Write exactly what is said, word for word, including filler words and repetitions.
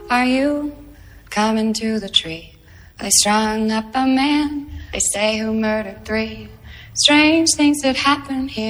Are you coming to the tree? They strung up a man, they say, who murdered three. Strange things that happen here.